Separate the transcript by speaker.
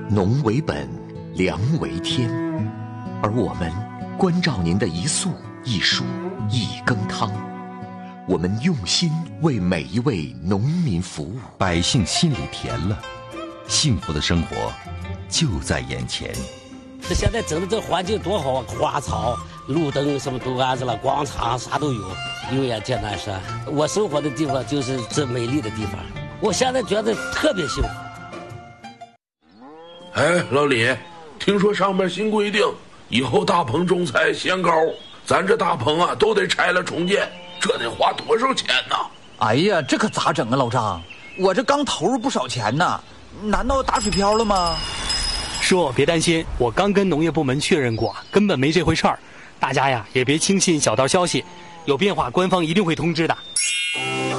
Speaker 1: 农为本，粮为天，而我们关照您的一粟一蔬一羹汤，我们用心为每一位农民服务，
Speaker 2: 百姓心里甜了，幸福的生活就在眼前。
Speaker 3: 这现在整的这环境多好啊，花草、路灯什么都安置了，广场啥都有。永远见南山，我生活的地方就是这美丽的地方，我现在觉得特别幸福。
Speaker 4: 哎，老李，听说上面新规定，以后大棚种菜限高，咱这大棚啊都得拆了重建，这得花多少钱呢？
Speaker 5: 哎呀，这可咋整啊，老张？我这刚投入不少钱呢，难道打水漂了吗？
Speaker 6: 叔，别担心，我刚跟农业部门确认过，根本没这回事儿。大家呀，也别轻信小道消息，有变化官方一定会通知的。